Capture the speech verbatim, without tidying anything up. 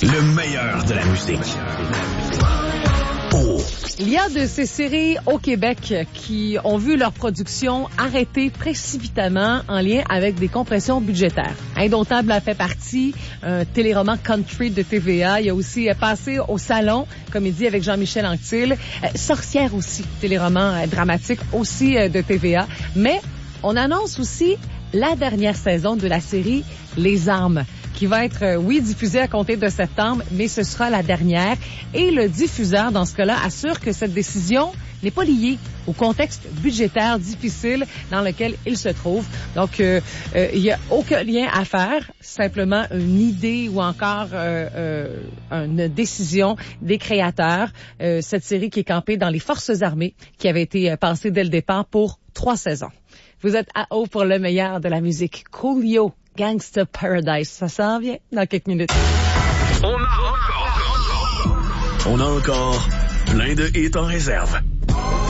Le meilleur de la musique. Oh. Il y a de ces séries au Québec qui ont vu leur production arrêtée précipitamment en lien avec des compressions budgétaires. Indomptable a fait partie, un téléroman country de T V A. Il y a aussi Passé au salon, comédie avec Jean-Michel Anctil. Sorcière aussi, téléroman dramatique aussi de T V A. Mais on annonce aussi la dernière saison de la série Les Armes, qui va être, euh, oui, diffusée à compter de septembre, mais ce sera la dernière. Et le diffuseur, dans ce cas-là, assure que cette décision n'est pas liée au contexte budgétaire difficile dans lequel il se trouve. Donc, euh, euh, il n'y a aucun lien à faire, simplement une idée ou encore euh, euh, une décision des créateurs. Euh, cette série qui est campée dans les Forces armées, qui avait été euh, pensée dès le départ pour trois saisons. Vous êtes à haut pour le meilleur de la musique. Coolio, Gangsta Paradise. Ça s'en vient dans quelques minutes. On a encore, on a encore plein de hits en réserve.